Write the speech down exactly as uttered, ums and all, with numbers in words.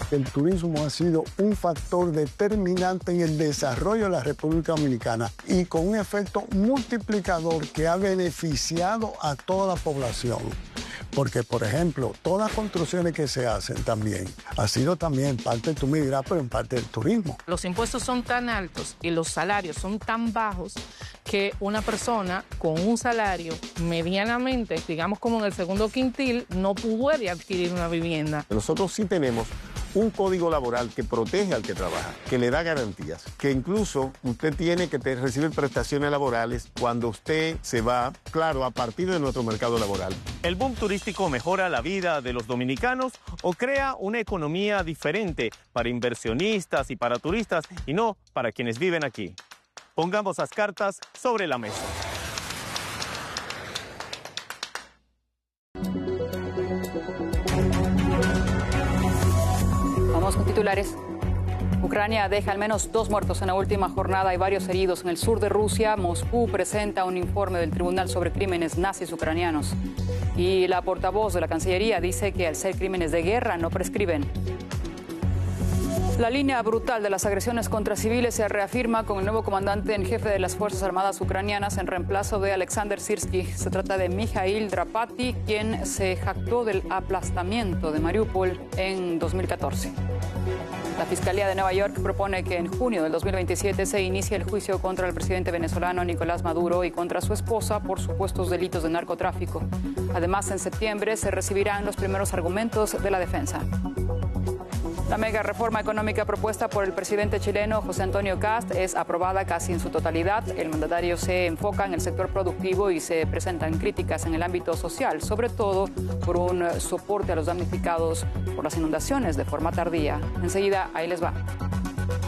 El turismo ha sido un factor determinante en el desarrollo de la República Dominicana y con un efecto multiplicador que ha beneficiado a toda la población. Porque, por ejemplo, todas las construcciones que se hacen también ha sido también parte del turismo, dirá, pero en parte del turismo. Los impuestos son tan altos y los salarios son tan bajos que una persona con un salario medianamente, digamos como en el segundo quintil, no puede adquirir una vivienda. Nosotros sí tenemos un código laboral que protege al que trabaja, que le da garantías, que incluso usted tiene que te- recibir prestaciones laborales cuando usted se va, claro, a partir de nuestro mercado laboral. ¿El boom turístico mejora la vida de los dominicanos o crea una economía diferente para inversionistas y para turistas y no para quienes viven aquí? Pongamos las cartas sobre la mesa. Vamos con titulares. Ucrania deja al menos dos muertos en la última jornada y varios heridos en el sur de Rusia. Moscú presenta un informe del Tribunal sobre Crímenes Nazis Ucranianos. Y la portavoz de la Cancillería dice que al ser crímenes de guerra no prescriben. La línea brutal de las agresiones contra civiles se reafirma con el nuevo comandante en jefe de las Fuerzas Armadas ucranianas en reemplazo de Alexander Sirsky. Se trata de Mikhail Drapati, quien se jactó del aplastamiento de Mariupol en dos mil catorce. La Fiscalía de Nueva York propone que en junio del dos mil veintisiete se inicie el juicio contra el presidente venezolano Nicolás Maduro y contra su esposa por supuestos delitos de narcotráfico. Además, en septiembre se recibirán los primeros argumentos de la defensa. La mega reforma económica propuesta por el presidente chileno José Antonio Kast es aprobada casi en su totalidad. El mandatario se enfoca en el sector productivo y se presentan críticas en el ámbito social, sobre todo por un soporte a los damnificados por las inundaciones de forma tardía. Enseguida, ahí les va.